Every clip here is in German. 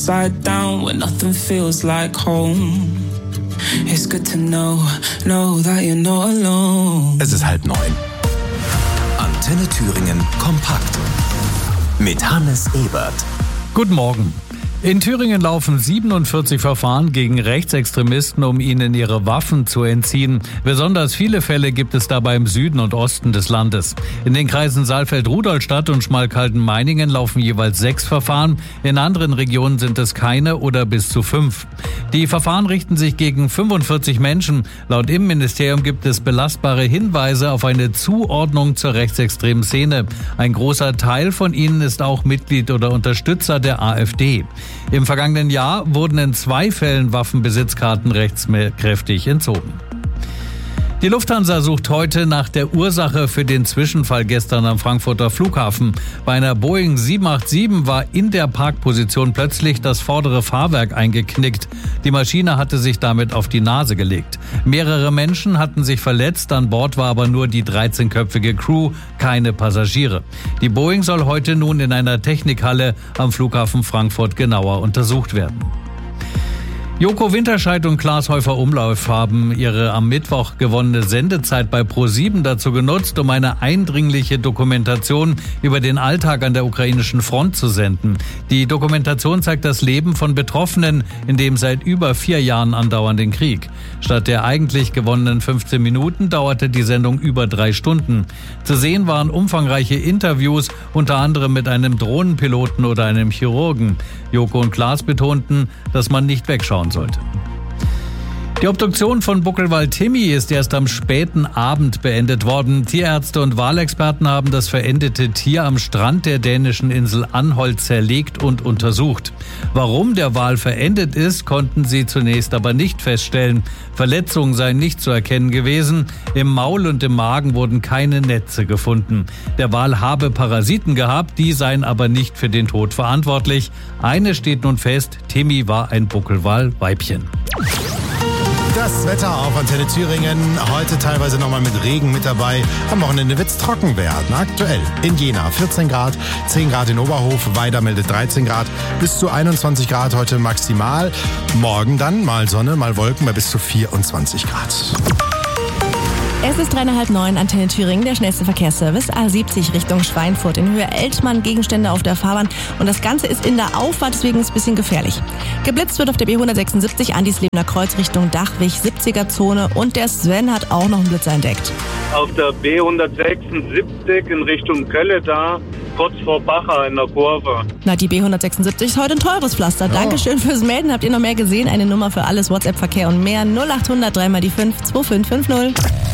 upside down when nothing feels like home. It's good to know that you're not alone. Es ist 8:30. Antenne Thüringen kompakt mit Hannes Ebert. Guten Morgen. In Thüringen laufen 47 Verfahren gegen Rechtsextremisten, um ihnen ihre Waffen zu entziehen. Besonders viele Fälle gibt es dabei im Süden und Osten des Landes. In den Kreisen Saalfeld-Rudolstadt und Schmalkalden-Meiningen laufen jeweils 6 Verfahren. In anderen Regionen sind es keine oder bis zu 5. Die Verfahren richten sich gegen 45 Menschen. Laut Innenministerium gibt es belastbare Hinweise auf eine Zuordnung zur rechtsextremen Szene. Ein großer Teil von ihnen ist auch Mitglied oder Unterstützer der AfD. Im vergangenen Jahr wurden in 2 Fällen Waffenbesitzkarten rechtskräftig entzogen. Die Lufthansa sucht heute nach der Ursache für den Zwischenfall gestern am Frankfurter Flughafen. Bei einer Boeing 787 war in der Parkposition plötzlich das vordere Fahrwerk eingeknickt. Die Maschine hatte sich damit auf die Nase gelegt. Mehrere Menschen hatten sich verletzt, an Bord war aber nur die 13-köpfige Crew, keine Passagiere. Die Boeing soll heute nun in einer Technikhalle am Flughafen Frankfurt genauer untersucht werden. Joko Winterscheid und Klaas Häufer-Umlauf haben ihre am Mittwoch gewonnene Sendezeit bei ProSieben dazu genutzt, um eine eindringliche Dokumentation über den Alltag an der ukrainischen Front zu senden. Die Dokumentation zeigt das Leben von Betroffenen in dem seit über 4 Jahren andauernden Krieg. Statt der eigentlich gewonnenen 15 Minuten dauerte die Sendung über 3 Stunden. Zu sehen waren umfangreiche Interviews, unter anderem mit einem Drohnenpiloten oder einem Chirurgen. Joko und Klaas betonten, dass man nicht wegschauen sollte. Die Obduktion von Buckelwald Timmy ist erst am späten Abend beendet worden. Tierärzte und Walexperten haben das verendete Tier am Strand der dänischen Insel Anholt zerlegt und untersucht. Warum der Wal verendet ist, konnten sie zunächst aber nicht feststellen. Verletzungen seien nicht zu erkennen gewesen. Im Maul und im Magen wurden keine Netze gefunden. Der Wal habe Parasiten gehabt, die seien aber nicht für den Tod verantwortlich. Eines steht nun fest, Timmy war ein Buckelwal-Weibchen. Das Wetter auf Antenne Thüringen. Heute teilweise nochmal mit Regen mit dabei. Am Wochenende wird es trocken werden. Aktuell in Jena 14 Grad, 10 Grad in Oberhof, Weida meldet 13 Grad, bis zu 21 Grad heute maximal. Morgen dann mal Sonne, mal Wolken bei bis zu 24 Grad. Es ist 8:30, Antenne Thüringen, der schnellste Verkehrsservice. A70 Richtung Schweinfurt. In Höhe Eltmann, Gegenstände auf der Fahrbahn. Und das Ganze ist in der Auffahrt, deswegen ist es ein bisschen gefährlich. Geblitzt wird auf der B176 Andislebener Kreuz Richtung Dachwig, 70er-Zone. Und der Sven hat auch noch einen Blitzer entdeckt. Auf der B176 in Richtung Kölle da, kurz vor Bacher in der Kurve. Na, die B176 ist heute ein teures Pflaster. Ja. Dankeschön fürs Melden. Habt ihr noch mehr gesehen? Eine Nummer für alles, WhatsApp-Verkehr und mehr. 0800 3 mal die 5 2550.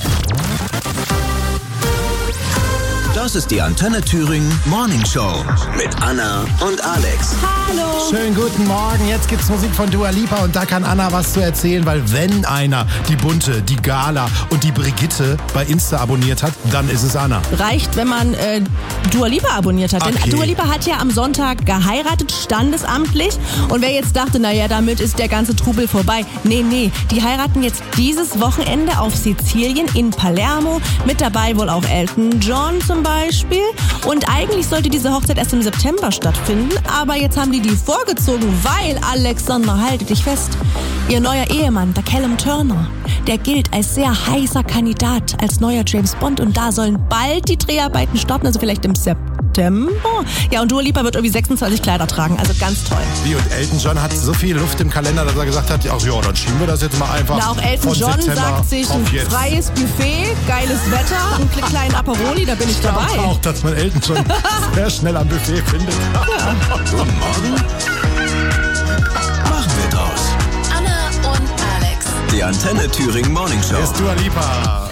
Das ist die Antenne Thüringen Morning Show mit Anna und Alex. Hallo. Schönen guten Morgen. Jetzt gibt's Musik von Dua Lipa und da kann Anna was zu erzählen, weil wenn einer die Bunte, die Gala und die Brigitte bei Insta abonniert hat, dann ist es Anna. Reicht, wenn man Dua Lipa abonniert hat. Okay. Denn Dua Lipa hat ja am Sonntag geheiratet, standesamtlich. Und wer jetzt dachte, naja, damit ist der ganze Trubel vorbei. Nee, die heiraten jetzt dieses Wochenende auf Sizilien in Palermo. Mit dabei wohl auch Elton John zum Beispiel. Und eigentlich sollte diese Hochzeit erst im September stattfinden, aber jetzt haben die vorgezogen, weil, Alexander, halte dich fest, ihr neuer Ehemann, der Callum Turner, der gilt als sehr heißer Kandidat, als neuer James Bond und da sollen bald die Dreharbeiten starten, also vielleicht im September. Ja, und Dua Lipa wird irgendwie 26 Kleider tragen, also ganz toll. Wie, und Elton John hat so viel Luft im Kalender, dass er gesagt hat, ach ja, dann schieben wir das jetzt mal einfach. Na, auch Elton John September sagt sich ein freies Buffet, geiles Wetter, einen kleinen Aperoli, da bin ich dabei. Ich glaube auch, dass man Elton John sehr schnell am Buffet findet. Ja. Guten Morgen. Machen wir draus. Anna und Alex. Die Antenne Thüringen Morning Show. Ist Dua Lipa.